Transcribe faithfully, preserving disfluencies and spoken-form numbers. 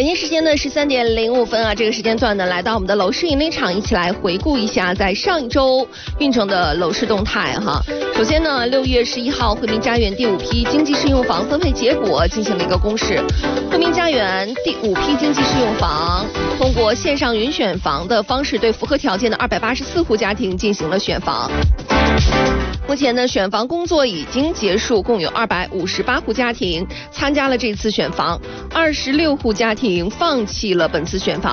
北京时间的十三点零五分啊，这个时间段呢，来到我们的楼市引领场，一起来回顾一下在上一周运程的楼市动态哈。首先呢，六月十一号，惠民家园第五批经济适用房分配结果进行了一个公示。惠民家园第五批经济适用房通过线上云选房的方式，对符合条件的二百八十四户家庭进行了选房。目前呢，选房工作已经结束，共有二百五十八户家庭参加了这次选房，二十六户家庭放弃了本次选房。